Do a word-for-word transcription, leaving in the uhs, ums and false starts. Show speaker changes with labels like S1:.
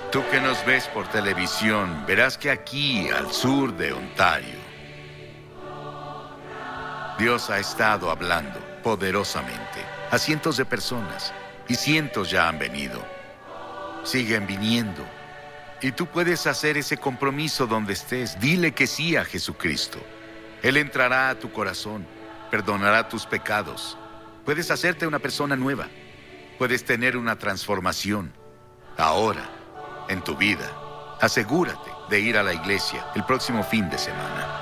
S1: Tú que nos ves por televisión, verás que aquí, al sur de Ontario, Dios ha estado hablando poderosamente a cientos de personas, y cientos ya han venido. Siguen viniendo. Y tú puedes hacer ese compromiso donde estés. Dile que sí a Jesucristo. Él entrará a tu corazón, perdonará tus pecados. Puedes hacerte una persona nueva. Puedes tener una transformación. Ahora, en tu vida, asegúrate de ir a la iglesia el próximo fin de semana.